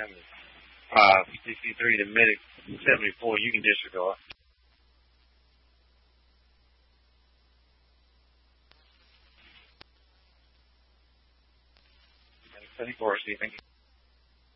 63 to Medic 74, you can disregard. Thank you.